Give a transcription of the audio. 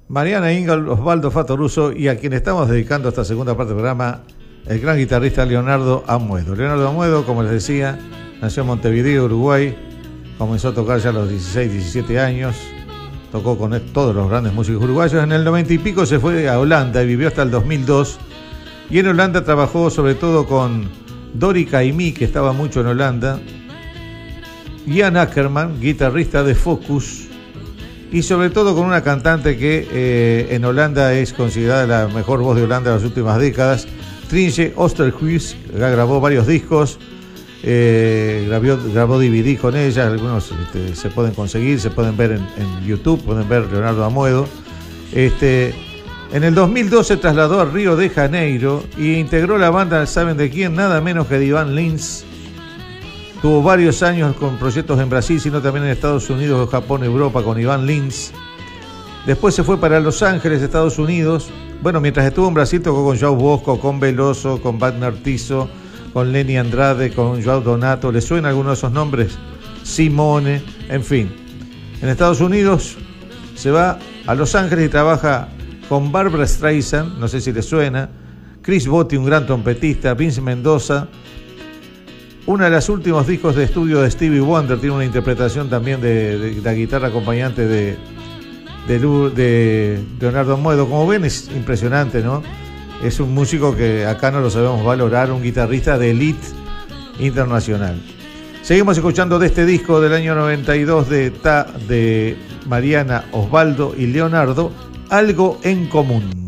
Mariana Ingal, Osvaldo Fattoruso y a quien estamos dedicando esta segunda parte del programa, el gran guitarrista Leonardo Amuedo. Leonardo Amuedo, como les decía, nació en Montevideo, Uruguay, comenzó a tocar ya a los 16, 17 años, tocó con todos los grandes músicos uruguayos. En el 90 y pico se fue a Holanda y vivió hasta el 2002, y en Holanda trabajó sobre todo con Dori Caymmi, que estaba mucho en Holanda, Jan Ackerman, guitarrista de Focus, y sobre todo con una cantante que en Holanda es considerada la mejor voz de Holanda de las últimas décadas, Trintje Oosterhuis. Grabó varios discos, grabó DVD con ella, algunos se pueden conseguir, se pueden ver en YouTube, pueden ver Leonardo Amuedo. En el 2002 se trasladó a Río de Janeiro y integró la banda, ¿saben de quién? Nada menos que de Ivan Lins. Tuvo varios años con proyectos en Brasil, sino también en Estados Unidos, Japón, Europa, con Ivan Lins. Después se fue para Los Ángeles, Estados Unidos. Bueno, mientras estuvo en Brasil tocó con João Bosco, con Veloso, con Wagner Tiso, con Lenny Andrade, con João Donato. ¿Les suena alguno de esos nombres? Simone, en fin. En Estados Unidos se va a Los Ángeles y trabaja con Barbra Streisand, no sé si les suena, Chris Botti, un gran trompetista, Vince Mendoza. Uno de los últimos discos de estudio de Stevie Wonder tiene una interpretación también de la guitarra acompañante de Leonardo Amuedo. Como ven, es impresionante, ¿no? Es un músico que acá no lo sabemos valorar, un guitarrista de elite internacional. Seguimos escuchando de este disco del año 92 de Mariana, Osvaldo y Leonardo, Algo en Común.